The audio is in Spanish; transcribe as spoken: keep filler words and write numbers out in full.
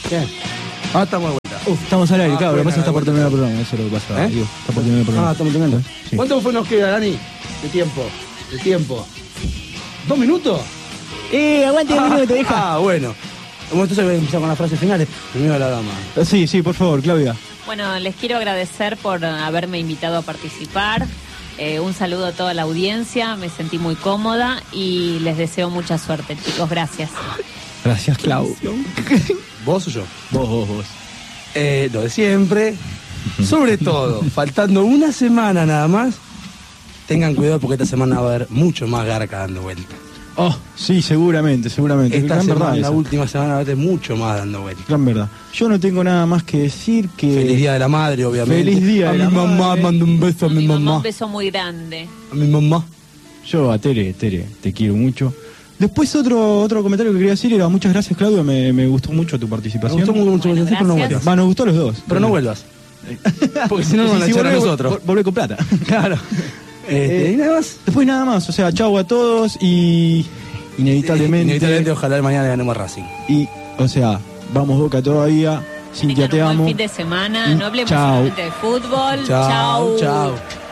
Bien. Ah, estamos de vuelta. Uf, estamos al aire, Ah, claro, lo que pasa es que está por bueno, terminar el programa, eso es lo que pasa. ¿Eh? Digo, está por terminar el programa. Ah, estamos terminando. Sí. ¿Cuánto fue nos queda, Dani? De tiempo. De tiempo. ¿Dos minutos? Eh, aguante un minuto, deja. Ah, bueno. Bueno, entonces voy a empezar con las frases finales. Primero la dama. Sí, sí, por favor, Claudia. Bueno, les quiero agradecer por haberme invitado a participar. Eh, un saludo a toda la audiencia, me sentí muy cómoda y les deseo mucha suerte, chicos. Gracias. Gracias, Clau. ¿Vos o yo? Vos, vos, vos. Eh, lo de siempre. Sobre todo, faltando una semana nada más, tengan cuidado porque esta semana va a haber mucho más garca dando vuelta. Oh, sí, seguramente, seguramente. Esta Gran semana, verdad la esa. última semana va a haber mucho más dando vuelta. Gran verdad. Yo no tengo nada más que decir que... Feliz Día de la Madre, obviamente. Feliz Día a de mi la mamá, Madre. mando un beso a, A mi mi mamá mamá. un beso muy grande. A mi mamá. Yo a Tere, Tere, te quiero mucho. Después otro otro comentario que quería decir era muchas gracias, Claudio, me, me gustó mucho tu Me participación. gustó mucho, mucho, Bueno, mucho, pero no gracias. vuelvas. Va, nos gustó a los dos. Pero no vuelvas. Porque si no nos van a Si echar a volvés, nosotros. vol- volvé con plata. Claro. Este, Eh, y nada más. Después nada más, o sea, chau a todos y inevitablemente... Inevitablemente, ojalá mañana ganemos a Racing. Y, o sea, vamos Boca todavía, Cintia, Tengan te un amo. buen fin de semana, Y no hablemos chau. solamente de fútbol. Chao, Chau. chao.